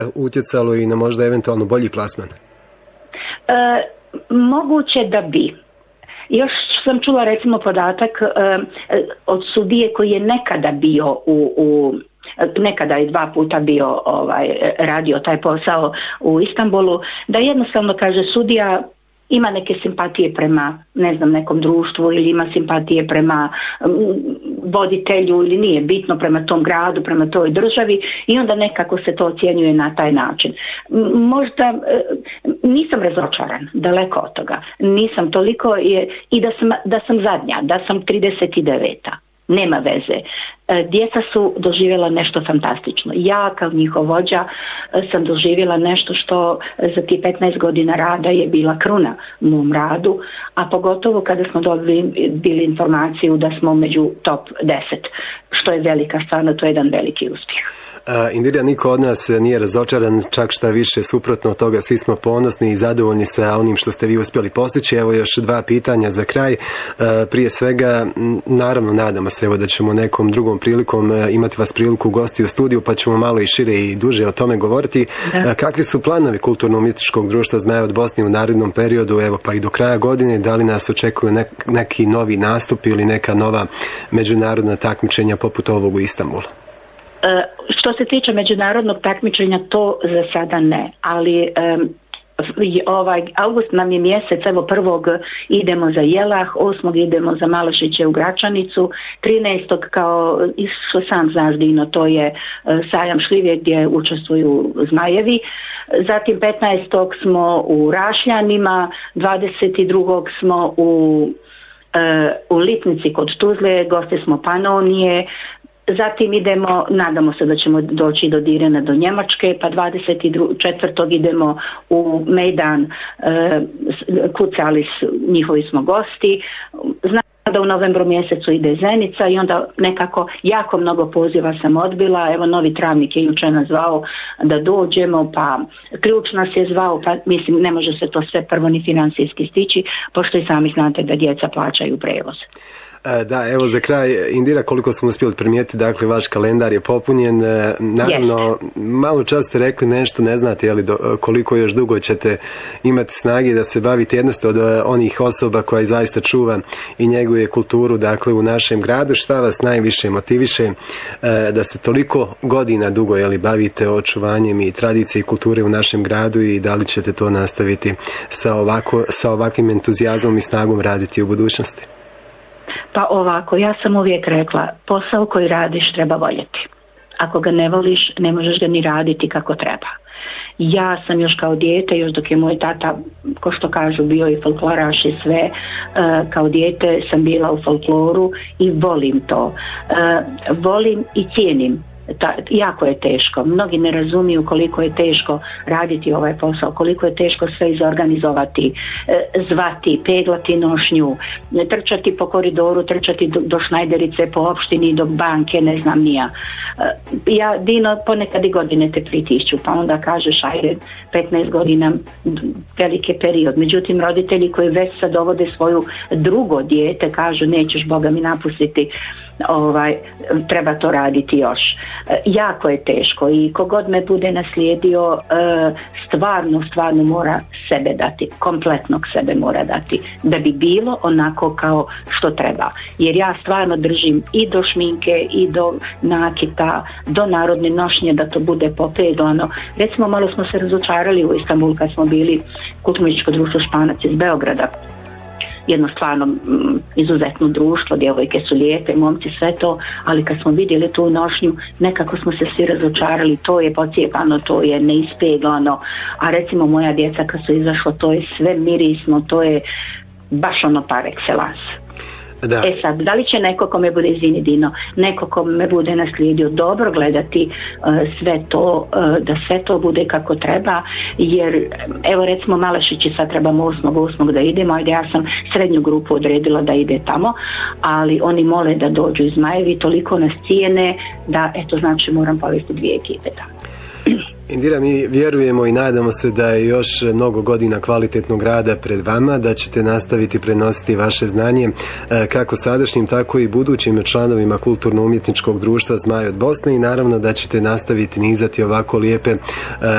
utjecalo i na možda eventualno bolji plasman? Moguće da bi. Još sam čula recimo podatak od sudije koji je nekada bio nekada je 2 puta bio radio taj posao u Istanbulu, da jednostavno kaže sudija ima neke simpatije prema nekom društvu ili ima simpatije prema voditelju ili nije bitno prema tom gradu, prema toj državi i onda nekako se to ocjenjuje na taj način. Možda nisam razočaran, daleko od toga. Nisam toliko i da sam zadnja, da sam 39. Nema veze. Djeca su doživjela nešto fantastično. Ja kao njihov vođa sam doživjela nešto što za ti 15 godina rada je bila kruna u mom radu, a pogotovo kada smo dobili informaciju da smo među top 10, što je velika stvarno, to je jedan veliki uspjeh. Indira, niko od nas nije razočaran, čak šta više suprotno od toga, svi smo ponosni i zadovoljni sa onim što ste vi uspjeli postići. Evo još 2 pitanja za kraj. Prije svega, naravno nadamo se da ćemo nekom drugom prilikom imati vas priliku gosti u studiju, pa ćemo malo i šire i duže o tome govoriti. Da. Kakvi su planovi Kulturno-umjetničkog društva Zmaja od Bosne u narednom periodu, evo pa i do kraja godine? Da li nas očekuju neki novi nastup ili neka nova međunarodna takmičenja poput ovog u Istanbulu? Što se tiče međunarodnog takmičenja, to za sada ne, ali august nam je mjesec, evo 1. idemo za Jelah, 8. idemo za Malašiće u Gračanicu, 13. kao što sam znaš Dino, to je sajam šljive gdje učestvuju Zmajevi, zatim 15. smo u Rašljanima, 22. smo u Lipnici kod Tuzle, gosti smo Panonije. Zatim idemo, nadamo se da ćemo doći do Direna, do Njemačke, pa 24. idemo u Mejdan, Kucalis, njihovi smo gosti. Znam da u novembru mjesecu ide Zenica i onda nekako jako mnogo poziva sam odbila. Evo Novi Travnik je jučer nas zvao da dođemo, pa Ključ nas je zvao, pa mislim ne može se to sve prvo ni financijski stići, pošto i sami znate da djeca plaćaju prevoz. Da, evo za kraj, Indira, koliko smo uspjeli primijetiti, dakle vaš kalendar je popunjen. Naravno, malo čas ste rekli nešto, ne znate je li koliko još dugo ćete imati snage da se bavite. Jedno ste od onih osoba koja zaista čuva i njeguje kulturu, dakle u našem gradu. Šta vas najviše motiviše da se toliko godina dugo bavite očuvanjem i tradicije i kulture u našem gradu i da li ćete to nastaviti sa ovakvim entuzijazmom i snagom raditi u budućnosti? Pa ovako, ja sam uvijek rekla, posao koji radiš treba voljeti. Ako ga ne voliš, ne možeš ga ni raditi kako treba. Ja sam još kao dijete, još dok je moj tata, ko što kažu, bio i folkloraš i sve, kao dijete sam bila u folkloru i volim to. Volim i cijenim. Jako je teško. Mnogi ne razumiju koliko je teško raditi ovaj posao, koliko je teško sve izorganizovati, zvati, peglati nošnju, trčati po koridoru, trčati do Šnajderice, po opštini, do banke, ne znam nija. Ja, Dino, ponekad i godine te pritišću, pa onda kažeš, ajde, 15 godina, veliki period. Međutim, roditelji koji već sad dovode svoju drugo dijete, kažu, nećeš Boga mi napustiti, treba to raditi još. Jako je teško i kogod me bude naslijedio stvarno mora sebe dati, kompletnog sebe mora dati da bi bilo onako kao što treba. Jer ja stvarno držim i do šminke i do nakita, do narodne nošnje da to bude popeglano. Recimo malo smo se razočarali u Istanbulu kad smo bili Kulturno-umjetničko društvo Španac iz Beograda. Jedno stvarno izuzetno društvo, djevojke su lijepe, momci, sve to, ali kad smo vidjeli tu nošnju, nekako smo se svi razočarali, to je pocijepano, to je neispeglano, a recimo moja djeca kad su izašla, to je sve mirisno, to je baš ono par excellence. Da. Sad, da li će neko ko me bude, izvini Dino, neko ko me bude naslijedio dobro gledati sve to, da sve to bude kako treba, jer evo recimo Malašići sad trebamo 8. da idemo, ajde ja sam srednju grupu odredila da ide tamo, ali oni mole da dođu iz Zmajevi, toliko nas cijene da eto znači moram povesti 2 ekipe tamo. Indira, mi vjerujemo i nadamo se da je još mnogo godina kvalitetnog rada pred vama, da ćete nastaviti prenositi vaše znanje kako sadašnjim, tako i budućim članovima Kulturno-umjetničkog društva Zmaj od Bosne i naravno da ćete nastaviti nizati ovako lijepe